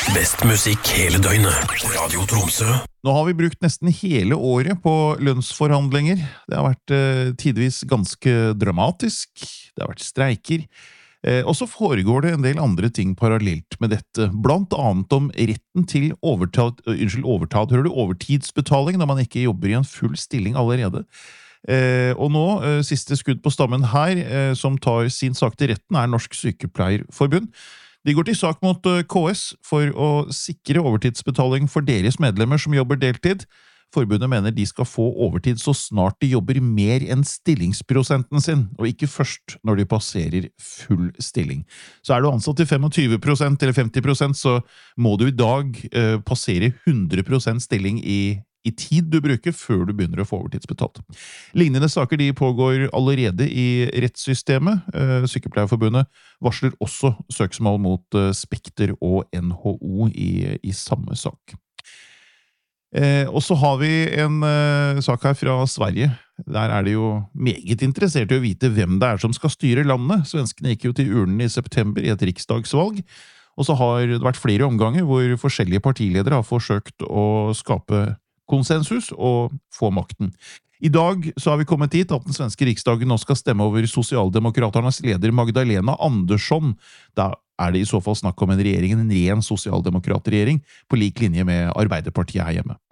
Best musikk hele døgnet. Radio Tromsø. Nå har vi brukt nesten hele året på lønnsforhandlinger. Det har vært tidvis ganske dramatisk. Det har vært streiker. Og så foregår det en del andre ting parallelt med dette. Blant annet om retten til overtidsbetaling når man ikke jobber i en full stilling allerede. Og nå, siste skudd på stammen her, som tar sin sak til retten, er Norsk Sykepleierforbund. De går til sak mot KS for å sikre overtidsbetaling for deres medlemmer som jobber deltid. Forbundet mener de skal få overtid så snart de jobber mer enn stillingsprosenten sin, og ikke først når de passerer full stilling. Så er du ansatt til 25% eller 50%, så må du i dag passere 100% stilling i tid du bruker før du begynner å få overtidsbetalt. Lignende saker de pågår allerede i rettssystemet. Sykepleierforbundet varsler også søksmål mot Spekter og NHO i samme sak. Og så har vi en sak her fra Sverige. Der er de jo meget interessert i å vite hvem det er som skal styre landet. Svenskene gikk jo til urnen i september i et riksdagsvalg, og så har det vært flere omganger hvor forskjellige partiledere har forsøkt å skape konsensus og få makten. I dag så har vi kommet hit at den svenske riksdagen nå skal stemme over Socialdemokraternas leder Magdalena Andersson. Da er det i så fall snakk om en ren sosialdemokratregjering på lik linje med Arbeiderpartiet her hjemme.